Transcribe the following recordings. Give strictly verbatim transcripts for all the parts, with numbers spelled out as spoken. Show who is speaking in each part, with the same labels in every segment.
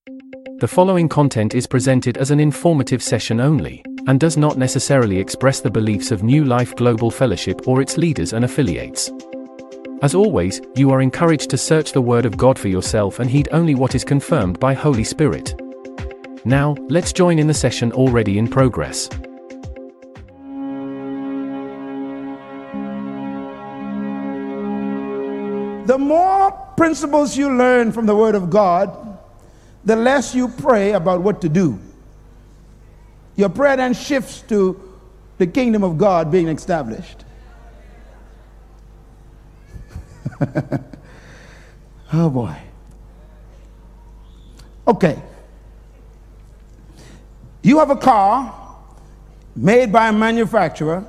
Speaker 1: The following content is presented as an informative session only, and does not necessarily express the beliefs of New Life Global Fellowship or its leaders and affiliates. As always, you are encouraged to search the Word of God for yourself and heed only what is confirmed by Holy Spirit. Now, let's join in the session already in progress.
Speaker 2: The more principles you learn from the Word of God, the less you pray about what to do. Your prayer then shifts to the kingdom of God being established. Oh boy. Okay. You have a car made by a manufacturer,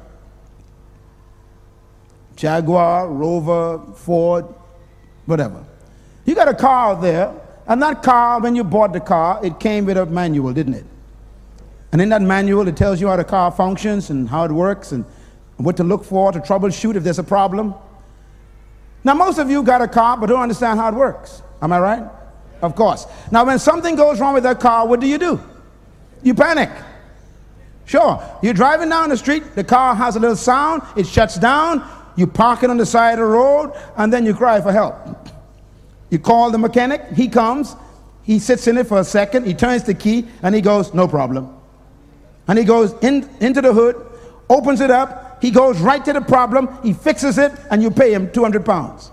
Speaker 2: Jaguar, Rover, Ford, whatever. You got a car out there, and that car, when you bought the car, it came with a manual, didn't it? And in that manual, it tells you how the car functions and how it works and what to look for to troubleshoot if there's a problem. Now, most of you got a car but don't understand how it works. Am I right? Of course. Now, when something goes wrong with that car, what do you do? You panic. Sure. You're driving down the street, the car has a little sound, it shuts down, you park it on the side of the road, and then you cry for help. You call the mechanic, he comes, he sits in it for a second, he turns the key, and he goes, no problem. And he goes in, into the hood, opens it up, he goes right to the problem, he fixes it, and you pay him two hundred pounds.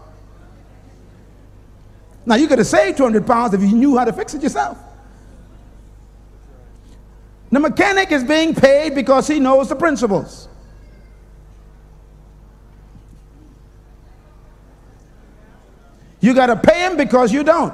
Speaker 2: Now, you could have saved two hundred pounds if you knew how to fix it yourself. The mechanic is being paid because he knows the principles. You got to pay him because you don't.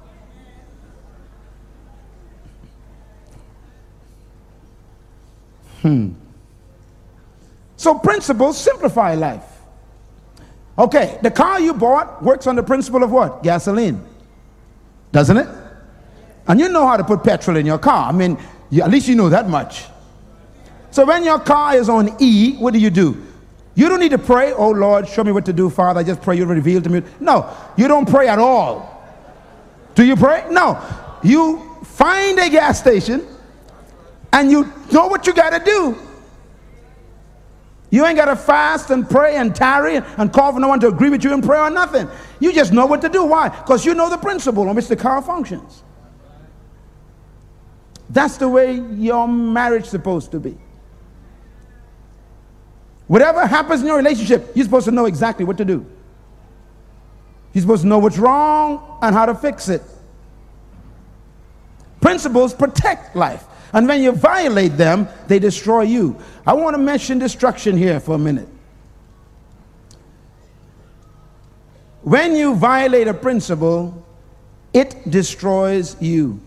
Speaker 2: Hmm. So principles simplify life. Okay, the car you bought works on the principle of what? Gasoline. Doesn't it? And you know how to put petrol in your car. I mean, you, at least you know that much. So when your car is on E, what do you do? You don't need to pray, oh Lord, show me what to do, Father. I just pray you reveal to me. No, you don't pray at all. Do you pray? No. You find a gas station and you know what you got to do. You ain't got to fast and pray and tarry and call for no one to agree with you in prayer or nothing. You just know what to do. Why? Because you know the principle on which the car functions. That's the way your marriage is supposed to be. Whatever happens in your relationship, you're supposed to know exactly what to do. You're supposed to know what's wrong and how to fix it. Principles protect life. And when you violate them, they destroy you. I want to mention destruction here for a minute. When you violate a principle, it destroys you.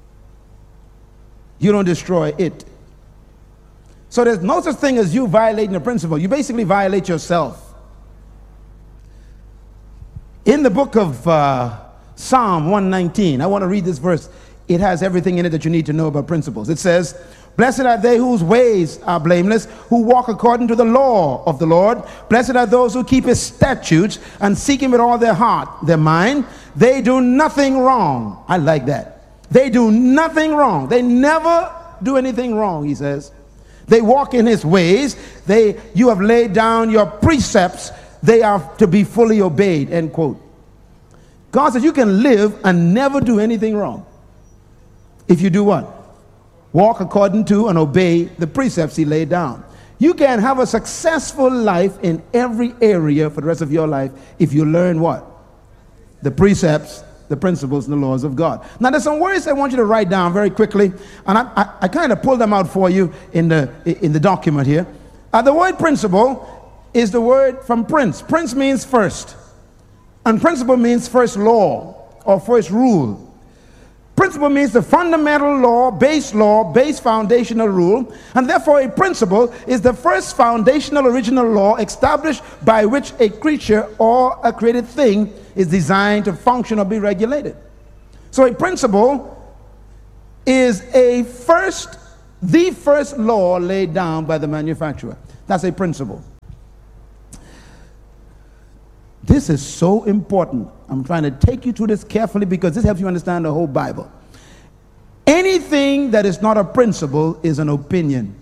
Speaker 2: You don't destroy it. So there's no such thing as you violating a principle. You basically violate yourself. In the book of uh, Psalm one nineteen, I want to read this verse. It has everything in it that you need to know about principles. It says, blessed are they whose ways are blameless, who walk according to the law of the Lord. Blessed are those who keep his statutes and seek him with all their heart, their mind. They do nothing wrong. I like that. They do nothing wrong. They never do anything wrong, he says. They walk in his ways. They, you have laid down your precepts. They are to be fully obeyed, end quote. God says you can live and never do anything wrong. If you do what? Walk according to and obey the precepts he laid down. You can have a successful life in every area for the rest of your life if you learn what? The precepts, the principles, and the laws of God. Now, there's some words I want you to write down very quickly, and I, I, I kind of pulled them out for you in the, in the document here. Uh, the word principle is the word from prince. Prince means first, and principle means first law or first rule. Principle means the fundamental law, base law, base foundational rule, and therefore a principle is the first foundational original law established by which a creature or a created thing is designed to function or be regulated. So a principle is a first, the first law laid down by the manufacturer. That's a principle. This is so important. I'm trying to take you through this carefully because this helps you understand the whole Bible. Anything that is not a principle is an opinion.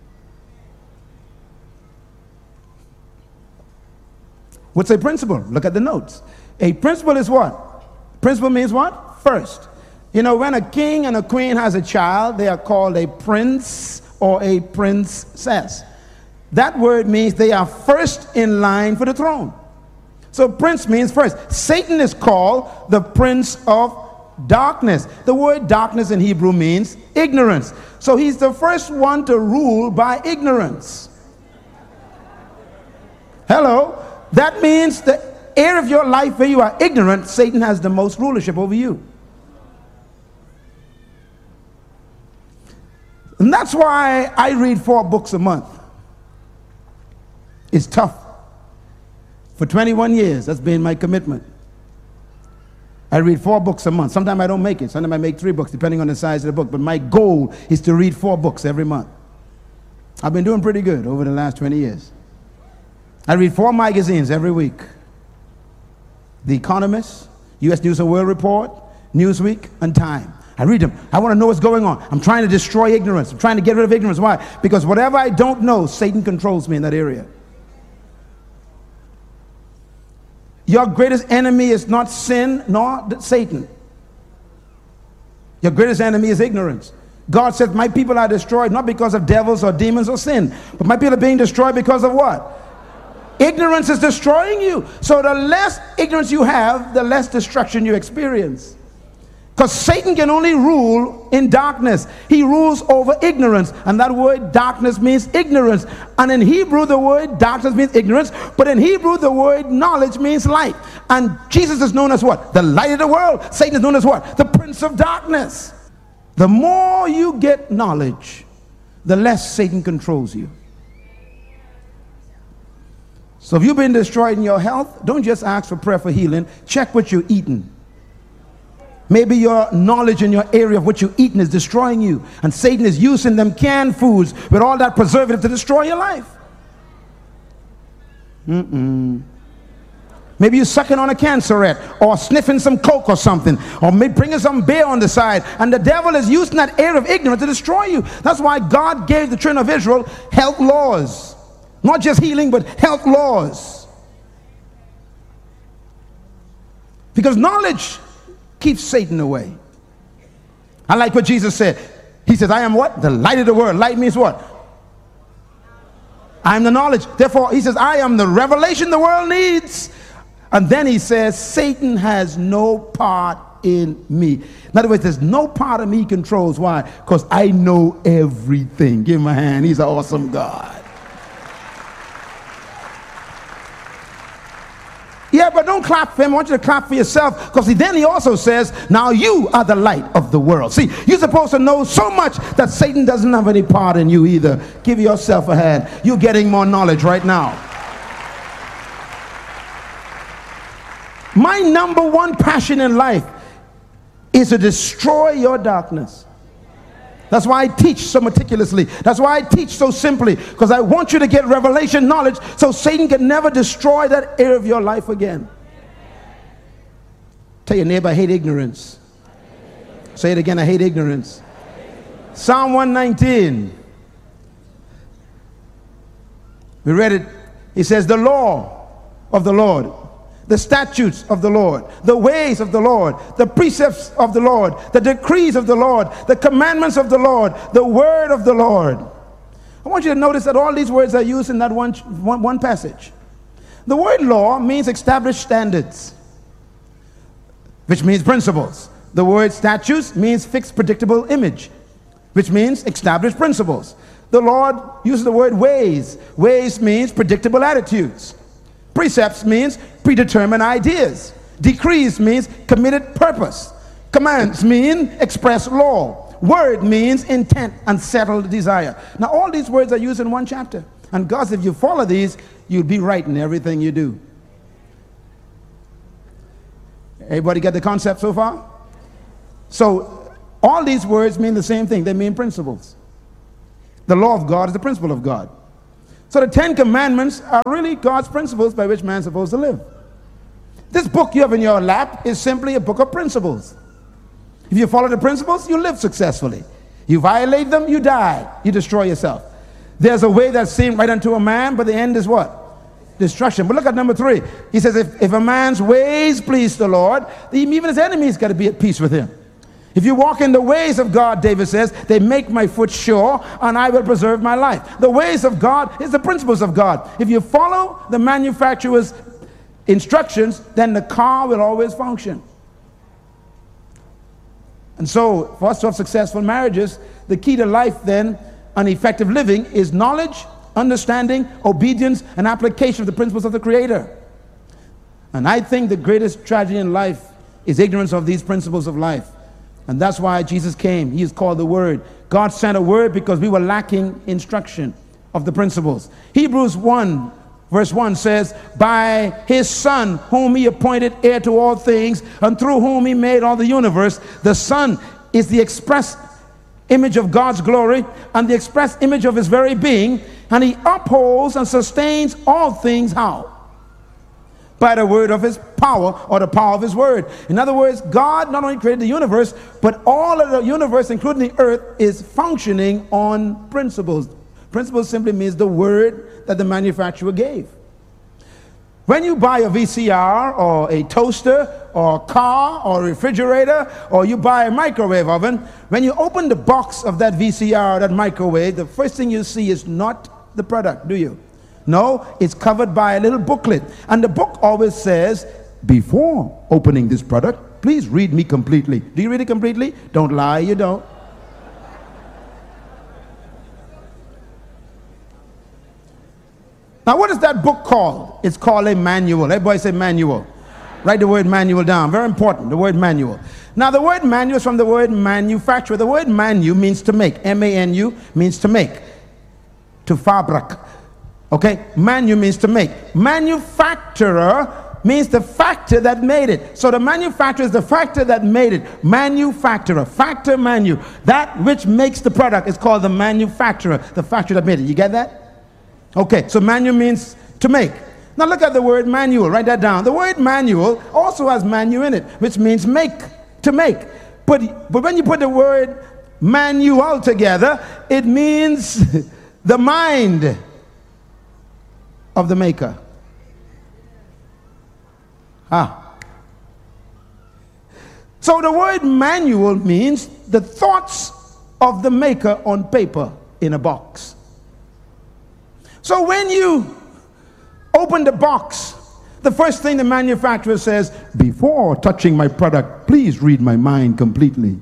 Speaker 2: What's a principle? Look at the notes. A principle is what? Principle means what? First. You know, when a king and a queen has a child, they are called a prince or a princess. That word means they are first in line for the throne. So prince means first. Satan is called the prince of darkness. The word darkness in Hebrew means ignorance. So he's the first one to rule by ignorance. Hello? That means the area of your life where you are ignorant, Satan has the most rulership over you. And that's why I read four books a month. It's tough. For twenty-one years, that's been my commitment. I read four books a month. Sometimes I don't make it. Sometimes I make three books, depending on the size of the book. But my goal is to read four books every month. I've been doing pretty good over the last twenty years. I read four magazines every week. The Economist, U S News and World Report, Newsweek, and Time. I read them. I want to know what's going on. I'm trying to destroy ignorance. I'm trying to get rid of ignorance. Why? Because whatever I don't know, Satan controls me in that area. Your greatest enemy is not sin nor Satan. Your greatest enemy is ignorance. God said, my people are destroyed not because of devils or demons or sin, but my people are being destroyed because of what? Ignorance is destroying you. So the less ignorance you have, the less destruction you experience. Because Satan can only rule in darkness. He rules over ignorance. And that word darkness means ignorance. And in Hebrew, the word darkness means ignorance. But in Hebrew, the word knowledge means light. And Jesus is known as what? The light of the world. Satan is known as what? The prince of darkness. The more you get knowledge, the less Satan controls you. So if you've been destroyed in your health, don't just ask for prayer for healing. Check what you're eating. Maybe your knowledge in your area of what you're eating is destroying you. And Satan is using them canned foods with all that preservative to destroy your life. Mm-mm. Maybe you're sucking on a cancerette or sniffing some coke or something, or maybe bringing some beer on the side. And the devil is using that area of ignorance to destroy you. That's why God gave the children of Israel health laws. Not just healing, but health laws. Because knowledge keeps Satan away. I like what Jesus said. He says, I am what? The light of the world. Light means what? I am the knowledge. Therefore, he says, I am the revelation the world needs. And then he says, Satan has no part in me. In other words, there's no part of me he controls. Why? Because I know everything. Give him a hand. He's an awesome God. Yeah, but don't clap for him. I want you to clap for yourself, because then he also says, now you are the light of the world. See, you're supposed to know so much that Satan doesn't have any part in you either. Give yourself a hand. You're getting more knowledge right now. My number one passion in life is to destroy your darkness. That's why I teach so meticulously. That's why I teach so simply, because I want you to get revelation knowledge so Satan can never destroy that area of your life again. Tell your neighbor, I hate ignorance. Say it again, I hate ignorance. Psalm one nineteen. We read it. He says, the law of the Lord, the statutes of the Lord, the ways of the Lord, the precepts of the Lord, the decrees of the Lord, the commandments of the Lord, the word of the Lord. I want you to notice that all these words are used in that one, one, one passage. The word law means established standards, which means principles. The word statutes means fixed predictable image, which means established principles. The Lord uses the word ways. Ways means predictable attitudes. Precepts means predetermined ideas. Decrees means committed purpose. Commands mean express law. Word means intent and settled desire. Now all these words are used in one chapter. And God, if you follow these, you'll be right in everything you do. Everybody get the concept so far? So all these words mean the same thing. They mean principles. The law of God is the principle of God. So the Ten Commandments are really God's principles by which man's supposed to live. This book you have in your lap is simply a book of principles. If you follow the principles, you live successfully. You violate them, you die. You destroy yourself. There's a way that seems right unto a man, but the end is what? Destruction. But look at number three. He says, if, if a man's ways please the Lord, even his enemies got to be at peace with him. If you walk in the ways of God, David says, they make my foot sure, and I will preserve my life. The ways of God is the principles of God. If you follow the manufacturer's instructions, then the car will always function. And so, for us to have successful marriages, the key to life then, and effective living, is knowledge, understanding, obedience, and application of the principles of the Creator. And I think the greatest tragedy in life is ignorance of these principles of life. And that's why Jesus came. He is called the Word. God sent a word because we were lacking instruction of the principles. Hebrews one verse one says, by his Son, whom he appointed heir to all things, and through whom he made all the universe. The Son is the express image of God's glory and the express image of his very being, and he upholds and sustains all things. How? By the word of his power, or the power of his word. In other words, God not only created the universe, but all of the universe, including the earth, is functioning on principles. Principles simply means the word that the manufacturer gave. When you buy a V C R or a toaster or a car or a refrigerator, or you buy a microwave oven, when you open the box of that V C R or that microwave, the first thing you see is not the product, do you? No, it's covered by a little booklet. And the book always says, before opening this product, please read me completely. Do you read it completely? Don't lie, you don't. Now, what is that book called? It's called a manual. Everybody say manual. Write the word manual down. Very important, the word manual. Now, the word manual is from the word manufacturer. The word manu means to make. M A N U means to make. To fabric. Okay? Manu means to make. Manufacturer means the factor that made it. So the manufacturer is the factor that made it. Manufacturer. Factor manu. That which makes the product is called the manufacturer. The factory that made it. You get that? Okay, so manu means to make. Now look at the word manual. Write that down. The word manual also has manu in it, which means make, to make. But, but when you put the word manual together, it means the mind of the maker. Ah. So the word manual means the thoughts of the maker on paper in a box. So when you open the box, the first thing the manufacturer says, before touching my product, please read my mind completely.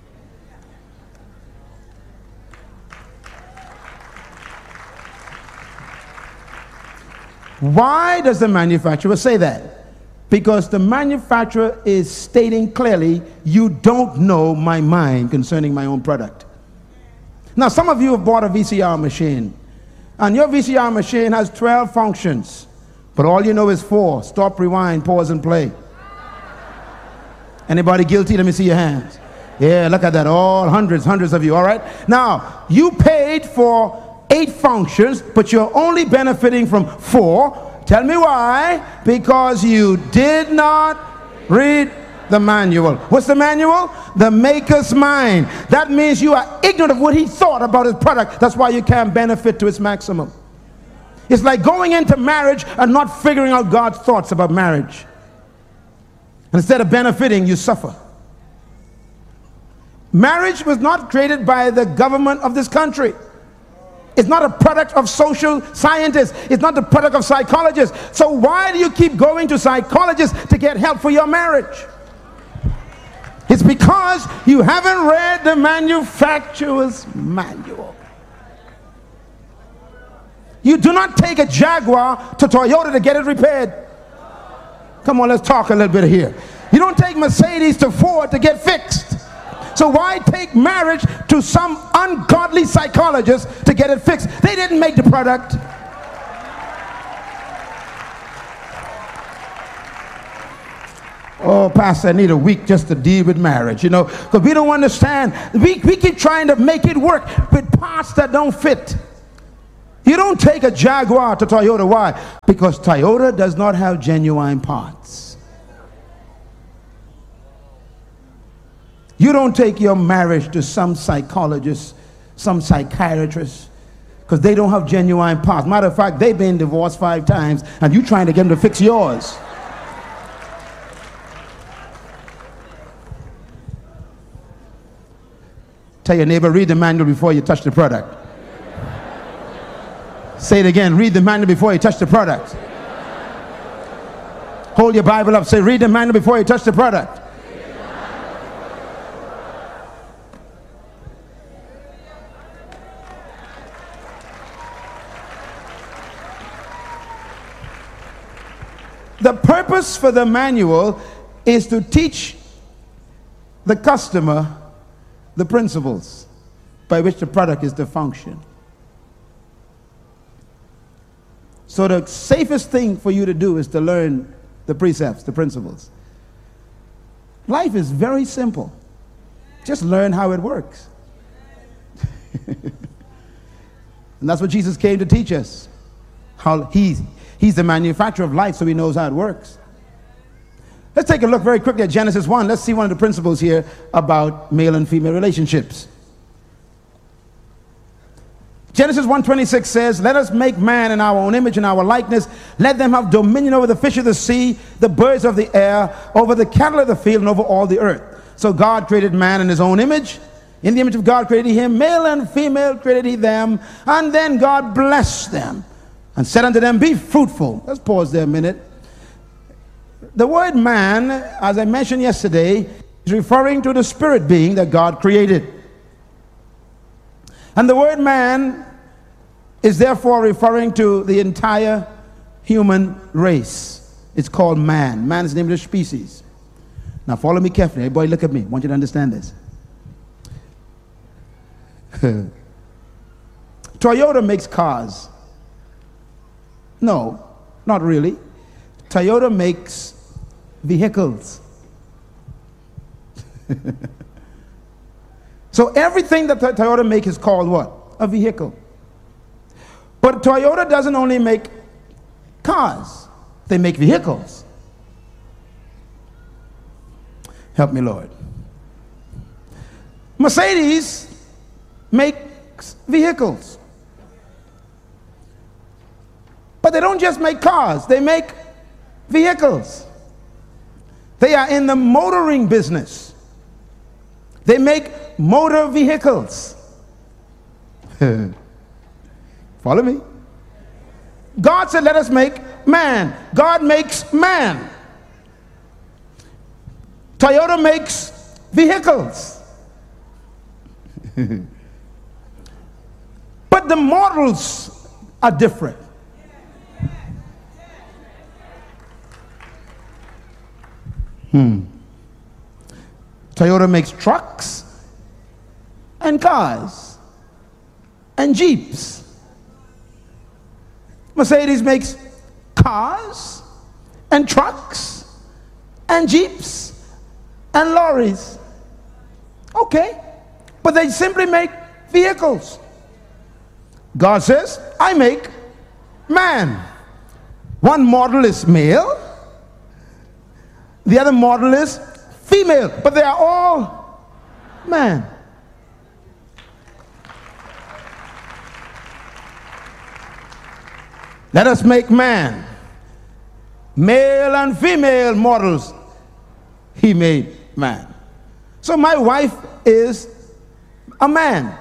Speaker 2: Why does the manufacturer say that? Because the manufacturer is stating clearly, you don't know my mind concerning my own product. Now, some of you have bought a V C R machine, and your V C R machine has twelve functions, but all you know is four: stop, rewind, pause, and play. Anybody guilty? Let me see your hands. Yeah, look at that. All hundreds, hundreds of you. All right. Now, you paid for eight functions, but you're only benefiting from four. Tell me why. Because you did not read the manual. What's the manual? The maker's mind. That means you are ignorant of what he thought about his product. That's why you can't benefit to its maximum. It's like going into marriage and not figuring out God's thoughts about marriage. And instead of benefiting, you suffer. Marriage was not created by the government of this country. It's not a product of social scientists. It's not the product of psychologists. So why do you keep going to psychologists to get help for your marriage? It's because you haven't read the manufacturer's manual. You do not take a Jaguar to Toyota to get it repaired. Come on, let's talk a little bit here. You don't take Mercedes to Ford to get fixed. So why take marriage to some ungodly psychologist to get it fixed? They didn't make the product. Oh, Pastor, I need a week just to deal with marriage, you know, because we don't understand. We, we keep trying to make it work with parts that don't fit. You don't take a Jaguar to Toyota. Why? Because Toyota does not have genuine parts. You don't take your marriage to some psychologist, some psychiatrist, because they don't have genuine past. Matter of fact, they've been divorced five times, and you trying to get them to fix yours. Tell your neighbor, read the manual before you touch the product. Say it again, read the manual before you touch the product. Hold your Bible up, say, read the manual before you touch the product. The purpose for the manual is to teach the customer the principles by which the product is to function. So the safest thing for you to do is to learn the precepts, the principles. Life is very simple. Just learn how it works. And that's what Jesus came to teach us. How he's, he's the manufacturer of life, so he knows how it works. Let's take a look very quickly at Genesis one. Let's see one of the principles here about male and female relationships. Genesis one twenty-six says, let us make man in our own image and our likeness. Let them have dominion over the fish of the sea, the birds of the air, over the cattle of the field, and over all the earth. So God created man in his own image. In the image of God created he him. Male and female created he them. And then God blessed them and said unto them, be fruitful. Let's pause there a minute. The word man, as I mentioned yesterday, is referring to the spirit being that God created. And the word man is therefore referring to the entire human race. It's called man. Man is the name of the species. Now follow me carefully. Everybody look at me. I want you to understand this. Toyota makes cars. No, not really. Toyota makes vehicles. So everything that Toyota makes is called what? A vehicle. But Toyota doesn't only make cars, they make vehicles. Help me, Lord. Mercedes makes vehicles. But they don't just make cars, they make vehicles. They are in the motoring business. They make motor vehicles. Follow me? God said, let us make man. God makes man. Toyota makes vehicles. But the models are different. Hmm. Toyota makes trucks and cars and Jeeps. Mercedes makes cars and trucks and Jeeps and lorries. Okay, but they simply make vehicles. God says, I make man. One model is male, the other model is female, but they are all man. Let us make man. Male and female models, he made man. So my wife is a man.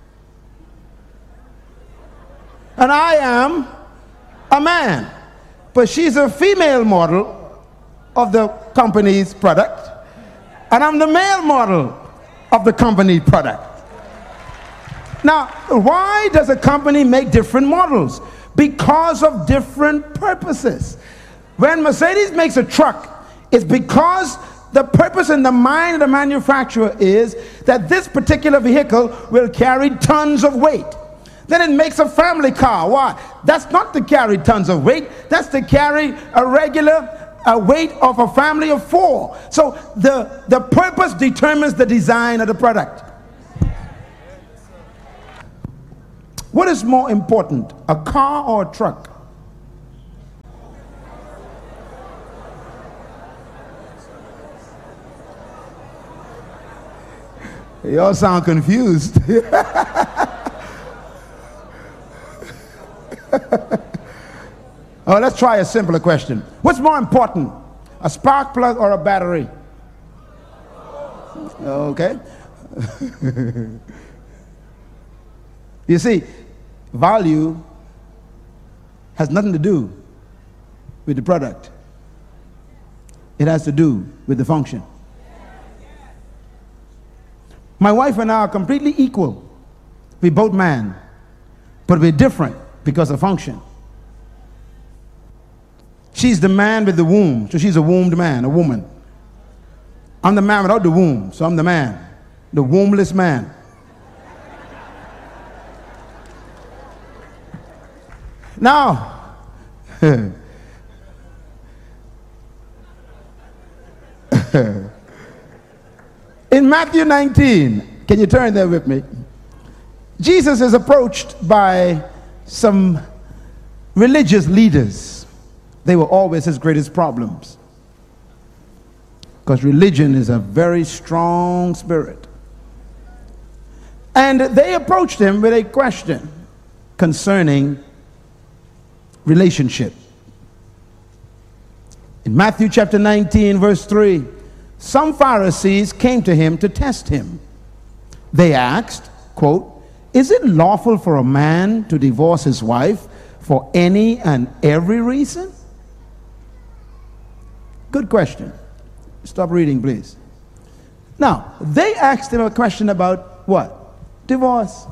Speaker 2: And I am a man. But she's a female model of the company's product. And I'm the male model of the company product. Now, why does a company make different models? Because of different purposes. When Mercedes makes a truck, it's because the purpose in the mind of the manufacturer is that this particular vehicle will carry tons of weight. Then it makes a family car. Why? That's not to carry tons of weight. That's to carry a regular a weight of a family of four. So the, the purpose determines the design of the product. What is more important, a car or a truck? Y'all sound confused. Oh, let's try a simpler question. What's more important, a spark plug or a battery? Okay. You see, value has nothing to do with the product. It has to do with the function. My wife and I are completely equal. We both man, but we're different because of function. She's the man with the womb, so she's a wombed man, a woman. I'm the man without the womb, so I'm the man, the wombless man. Now, in Matthew nineteen, can you turn there with me? Jesus is approached by some religious leaders. They were always his greatest problems, because religion is a very strong spirit. And they approached him with a question concerning relationship. In Matthew chapter nineteen, verse three, some Pharisees came to him to test him. They asked, quote, "Is it lawful for a man to divorce his wife for any and every reason?" Good question. Stop reading, please. Now, they asked him a question about what? Divorce.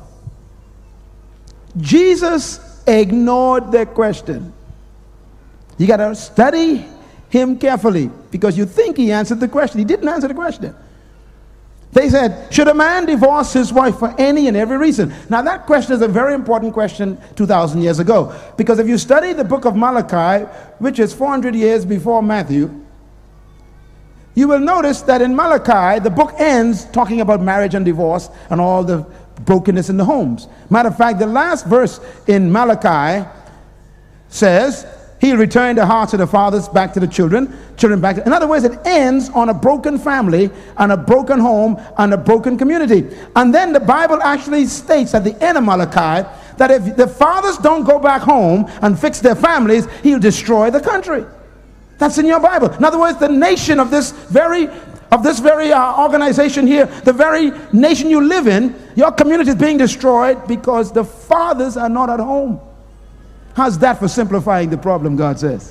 Speaker 2: Jesus ignored their question. You got to study him carefully, because you think he answered the question. He didn't answer the question. They said, should a man divorce his wife for any and every reason? Now, that question is a very important question two thousand years ago, because if you study the book of Malachi, which is four hundred years before Matthew, you will notice that in Malachi, the book ends talking about marriage and divorce and all the brokenness in the homes. Matter of fact, the last verse in Malachi says, he'll return the hearts of the fathers back to the children, children back to... In other words, it ends on a broken family and a broken home and a broken community. And then the Bible actually states at the end of Malachi that if the fathers don't go back home and fix their families, he'll destroy the country. That's in your Bible. In other words, the nation of this very of this very uh, organization here, the very nation you live in, your community is being destroyed because the fathers are not at home. How's that for simplifying the problem, God says?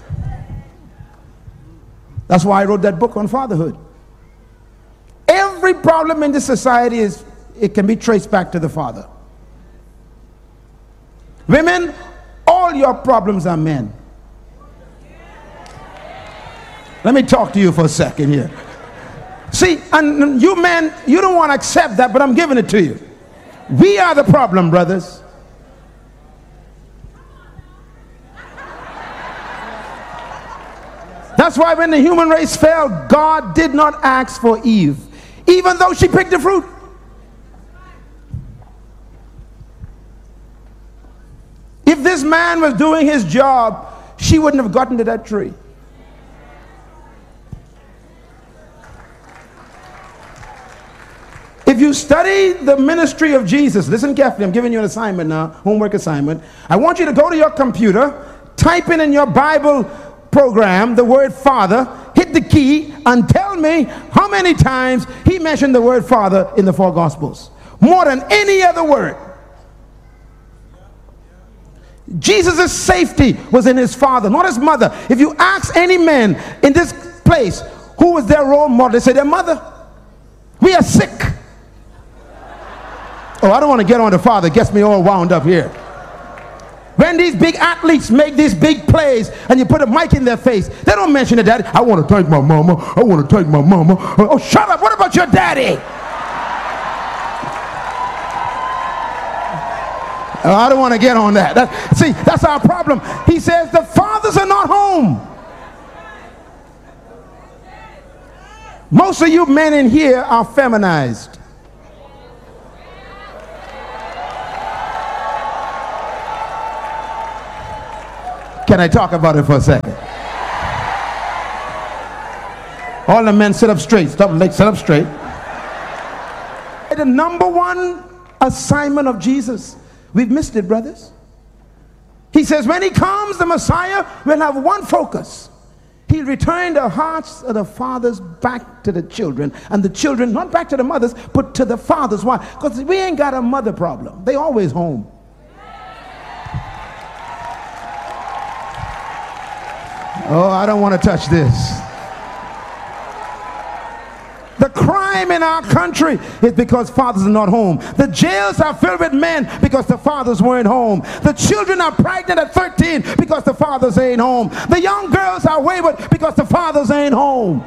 Speaker 2: That's why I wrote that book on fatherhood. Every problem in this society is, it can be traced back to the father. Women, all your problems are men. Let me talk to you for a second here. See, and you men, you don't want to accept that, but I'm giving it to you. We are the problem, brothers. That's why when the human race fell, God did not ask for Eve, even though she picked the fruit. If this man was doing his job, she wouldn't have gotten to that tree. If you study the ministry of Jesus, listen carefully, I'm giving you an assignment now, homework assignment. I want you to go to your computer, type in in your Bible program the word father, hit the key, and tell me how many times he mentioned the word father in the four Gospels. More than any other word. Jesus' safety was in his father, not his mother. If you ask any man in this place who was their role model, they say their mother. We are sick. Oh, I don't want to get on the father. It gets me all wound up here. When these big athletes make these big plays and you put a mic in their face, they don't mention the daddy. I want to thank my mama. I want to thank my mama. Oh, shut up. What about your daddy? Oh, I don't want to get on that. that. See, that's our problem. He says the fathers are not home. Most of you men in here are feminized. Can I talk about it for a second? All the men sit up straight. Stop, like, sit up straight. why the number one assignment of Jesus, we've missed it, brothers. He says when he comes, the Messiah will have one focus. He'll return the hearts of the fathers back to the children, and the children not back to the mothers, but to the fathers. Why? Because we ain't got a mother problem. They always home. Oh, I don't want to touch this. The crime in our country is because fathers are not home. The jails are filled with men because the fathers weren't home. The children are pregnant at thirteen because the fathers ain't home. The young girls are wayward because the fathers ain't home.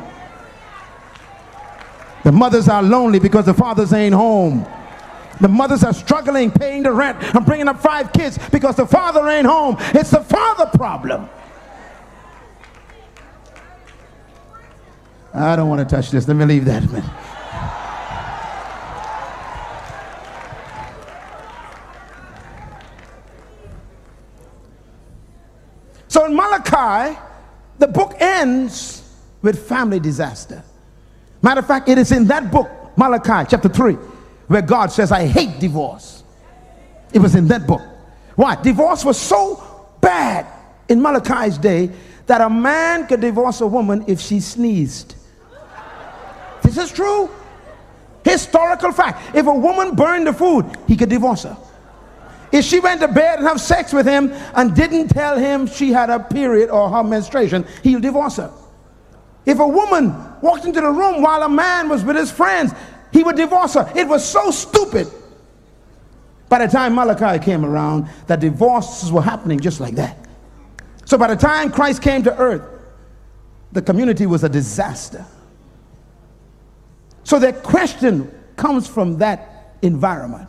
Speaker 2: The mothers are lonely because the fathers ain't home. The mothers are struggling paying the rent and bringing up five kids because the father ain't home. It's the father problem. I don't want to touch this. Let me leave that a minute. So in Malachi, the book ends with family disaster. Matter of fact, it is in that book, Malachi chapter three, where God says, I hate divorce. It was in that book. Why? Divorce was so bad in Malachi's day that a man could divorce a woman if she sneezed. This is true. Historical fact. If a woman burned the food, he could divorce her. If she went to bed and have sex with him and didn't tell him she had a period or her menstruation, he'll divorce her. If a woman walked into the room while a man was with his friends, he would divorce her. It was so stupid. By the time Malachi came around, that divorces were happening just like that. So by the time Christ came to earth, the community was a disaster. So the question comes from that environment.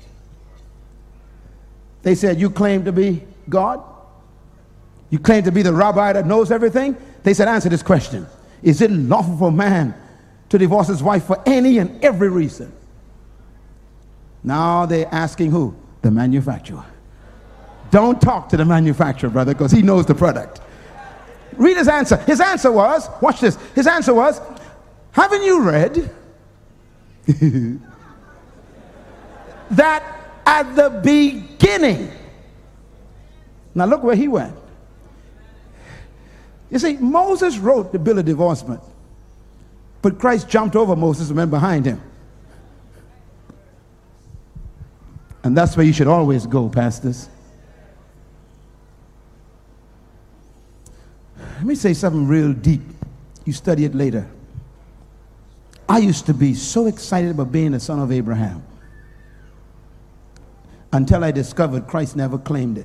Speaker 2: They said, you claim to be God? You claim to be the rabbi that knows everything? They said, answer this question. Is it lawful for a man to divorce his wife for any and every reason? Now they're asking who? The manufacturer. Don't talk to the manufacturer, brother, because he knows the product. Read his answer. His answer was, watch this. His answer was, haven't you read that at the beginning? Now look where he went. You see, Moses wrote the bill of divorcement, but Christ jumped over Moses and went behind him. And that's where you should always go, pastors. Let me say something real deep. You study it later. I used to be so excited about being the son of Abraham until I discovered Christ never claimed it.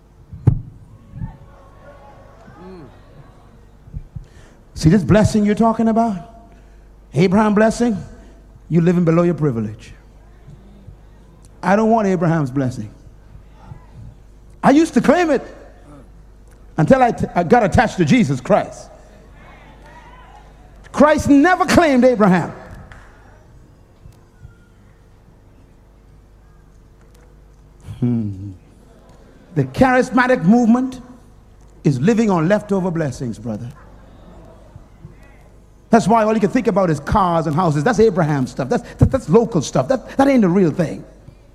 Speaker 2: See this blessing you're talking about? Abraham blessing? You're living below your privilege. I don't want Abraham's blessing. I used to claim it until I, t I got attached to Jesus Christ. Christ never claimed Abraham. Hmm. The charismatic movement is living on leftover blessings, brother. That's why all you can think about is cars and houses. That's Abraham stuff. That's, that, that's local stuff. That, that ain't the real thing.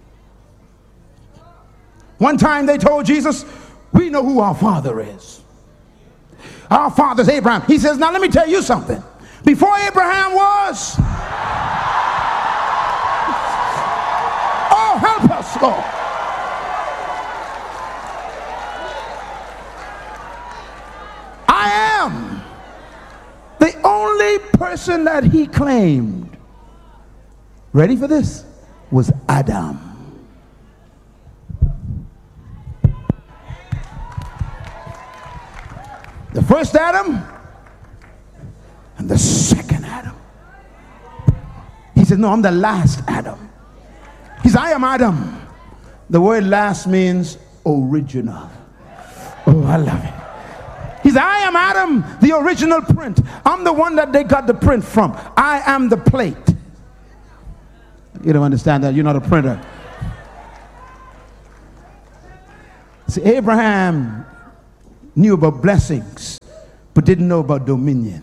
Speaker 2: One time they told Jesus, we know who our father is. Our father's Abraham. He says, now let me tell you something. Before Abraham was, oh, help us, Lord. I am the only person that he claimed, ready for this, was Adam. The first Adam and the second Adam. He said, no, I'm the last Adam. He said, I am Adam. The word last means original. Oh, I love it. He said, I am Adam, the original print. I'm the one that they got the print from. I am the plate. You don't understand that. You're not a printer. See, Abraham knew about blessings, but didn't know about dominion.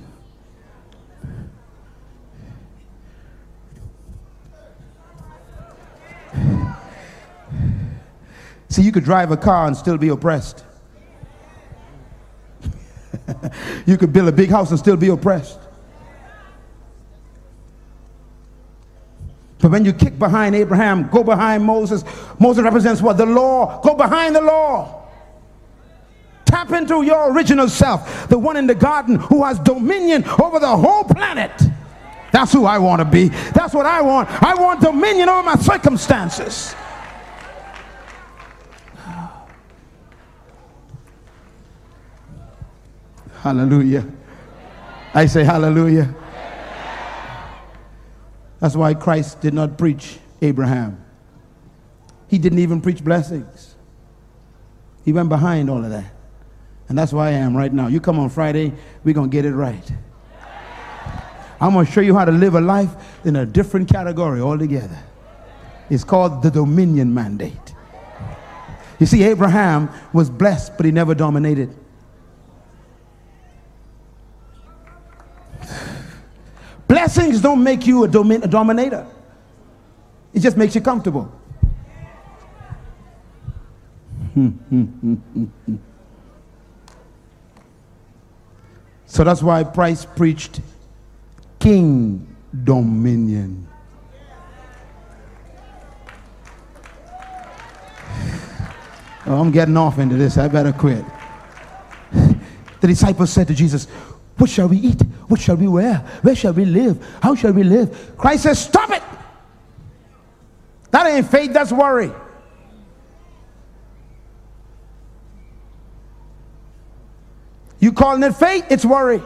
Speaker 2: See, you could drive a car and still be oppressed. You could build a big house and still be oppressed. But when you kick behind Abraham, go behind Moses. Moses represents what? The law. Go behind the law. Tap into your original self, the one in the garden who has dominion over the whole planet. That's who I want to be. That's what I want. I want dominion over my circumstances. Hallelujah. I say hallelujah. That's why Christ did not preach Abraham. He didn't even preach blessings. He went behind all of that. And that's why I am right now. You come on Friday, we're going to get it right. I'm going to show you how to live a life in a different category altogether. It's called the dominion mandate. You see, Abraham was blessed, but he never dominated. Blessings don't make you a, domin a dominator. It just makes you comfortable. So that's why Christ preached king dominion. Oh, I'm getting off into this. I better quit. The disciples said to Jesus, what shall we eat? What shall we wear? Where shall we live? How shall we live? Christ says, stop it. That ain't faith, that's worry. You calling it faith? It's worry.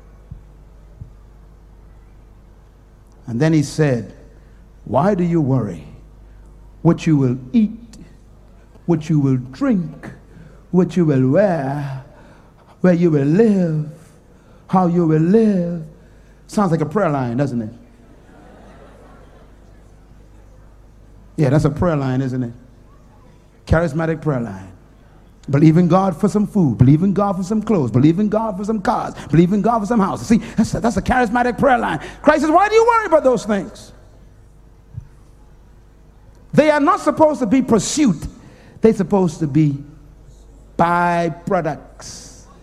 Speaker 2: And then he said, why do you worry? What you will eat, what you will drink, what you will wear, where you will live, how you will live. Sounds like a prayer line, doesn't it? Yeah, that's a prayer line, isn't it? Charismatic prayer line. Believe in God for some food. Believe in God for some clothes. Believe in God for some cars. Believe in God for some houses. See, that's a, that's a charismatic prayer line. Christ says, why do you worry about those things? They are not supposed to be pursuit. They're supposed to be byproducts.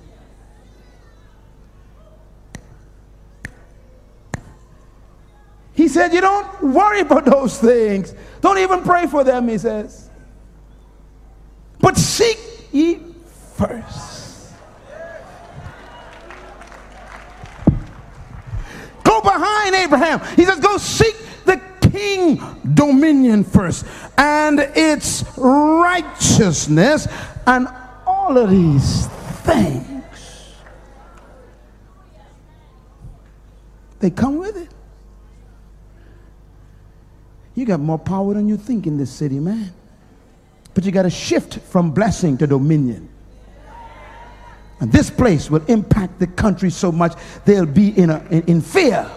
Speaker 2: He said, you don't worry about those things. Don't even pray for them, he says. But seek ye first. Go behind Abraham. He says, go seek the king dominion first. And its righteousness and all of these things. They come with it. You got more power than you think in this city, man. But you got to shift from blessing to dominion. And this place will impact the country so much they'll be in, a, in, in fear.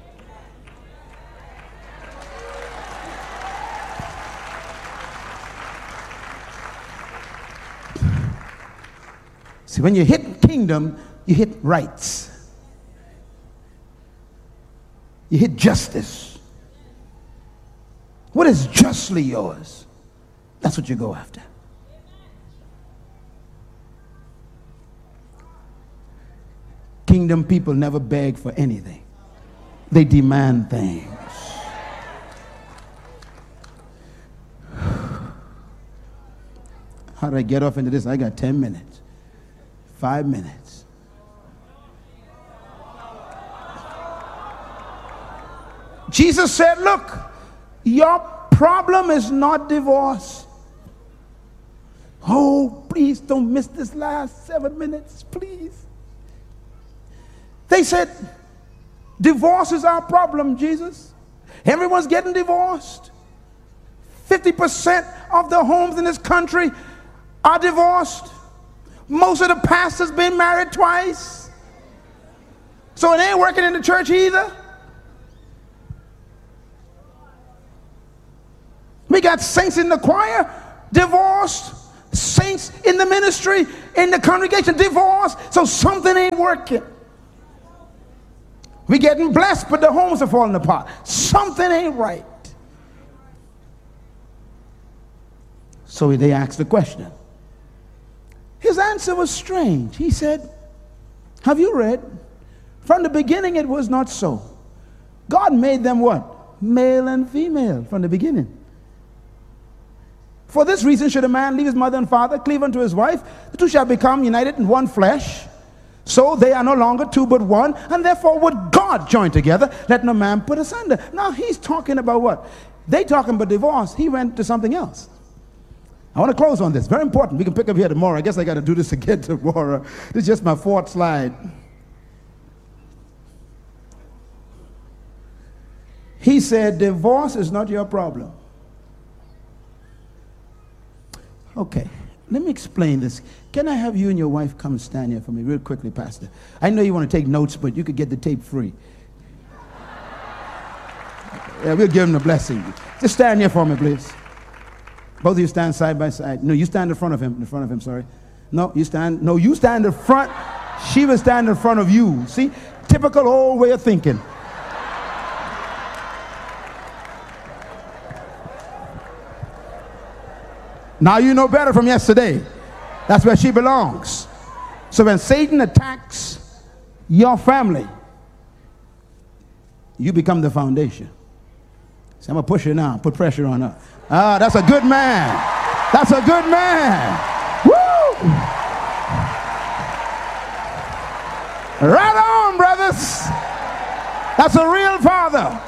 Speaker 2: See, when you hit kingdom, you hit rights. You hit justice. What is justly yours? That's what you go after. Kingdom people never beg for anything. They demand things. How do I get off into this? I got ten minutes. Five minutes. Jesus said, look, your problem is not divorce. Oh, please don't miss this last seven minutes, please. They said, divorce is our problem, Jesus. Everyone's getting divorced. fifty percent of the homes in this country are divorced. Most of the pastors been married twice. So it ain't working in the church either. We got saints in the choir, divorced. Saints in the ministry, in the congregation, divorced. So something ain't working. We getting blessed, but the homes are falling apart. Something ain't right. So they asked the question. His answer was strange. He said, have you read? From the beginning it was not so. God made them what? Male and female from the beginning. For this reason should a man leave his mother and father, cleave unto his wife, the two shall become united in one flesh. So they are no longer two but one, and therefore what God joined together, let no man put asunder. Now he's talking about what? They talking about divorce. He went to something else. I want to close on this. Very important. We can pick up here tomorrow. I guess I got to do this again tomorrow. This is just my fourth slide. He said, divorce is not your problem. Okay, let me explain this. Can I have you and your wife come stand here for me real quickly, Pastor? I know you want to take notes, but you could get the tape free. Yeah, we'll give him the blessing. Just stand here for me, please. Both of you stand side by side. No, you stand in front of him. In front of him, sorry. No, you stand. No, you stand in front. She will stand in front of you. See? Typical old way of thinking. Now you know better from yesterday. That's where she belongs. So when Satan attacks your family, you become the foundation. So I'm going to push her now. Put pressure on her. Ah, that's a good man. That's a good man. Woo! Right on, brothers. That's a real father.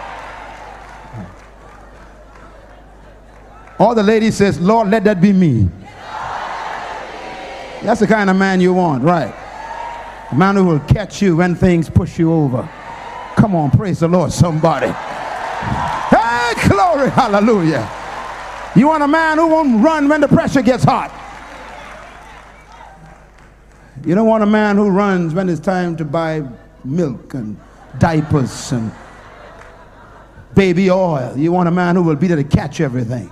Speaker 2: All the ladies says, Lord, let that be me. That's the kind of man you want, right? A man who will catch you when things push you over. Come on, praise the Lord, somebody. Hey, glory, hallelujah. You want a man who won't run when the pressure gets hot. You don't want a man who runs when it's time to buy milk and diapers and baby oil. You want a man who will be there to catch everything.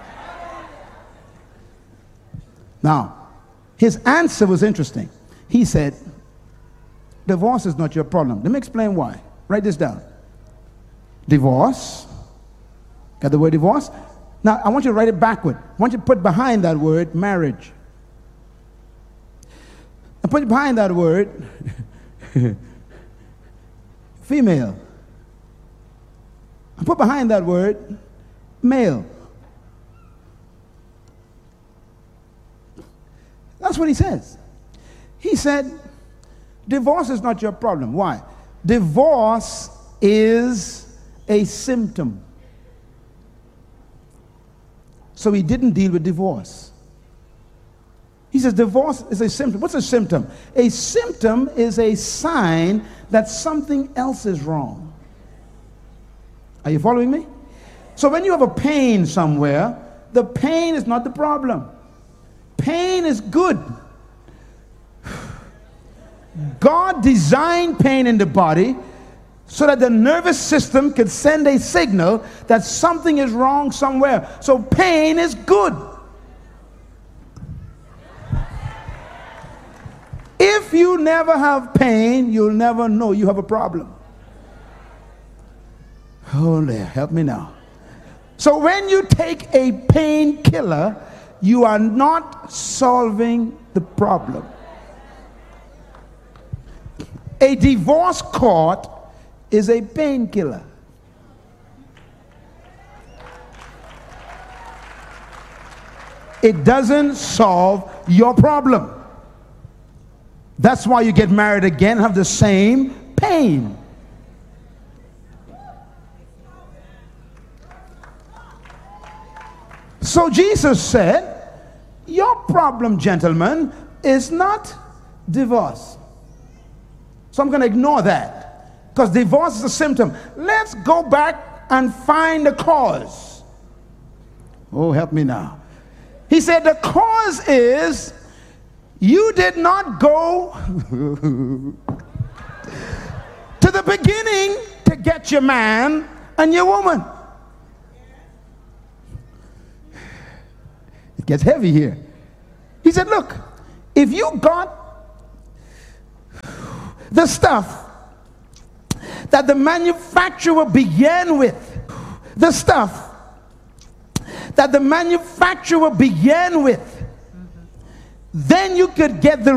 Speaker 2: Now, his answer was interesting. He said, divorce is not your problem. Let me explain why. Write this down. Divorce. Got the word divorce? Now, I want you to write it backward. I want you to put behind that word marriage. And put behind that word female. And put behind that word male. That's what he says. He said, divorce is not your problem. Why? Divorce is a symptom. So he didn't deal with divorce. He says divorce is a symptom. What's a symptom? A symptom is a sign that something else is wrong. Are you following me? So when you have a pain somewhere, the pain is not the problem. Pain is good. God designed pain in the body so that the nervous system could send a signal that something is wrong somewhere. So pain is good. If you never have pain, you'll never know you have a problem. Oh, there, help me now. So when you take a painkiller, you are not solving the problem. A divorce court is a painkiller. It doesn't solve your problem. That's why you get married again and have the same pain. So Jesus said, your problem, gentlemen, is not divorce. So I'm going to ignore that because divorce is a symptom. Let's go back and find the cause. Oh, help me now. He said the cause is you did not go to the beginning to get your man and your woman. It gets heavy here. He said, look, if you got the stuff that the manufacturer began with, the stuff that the manufacturer began with, then you could get the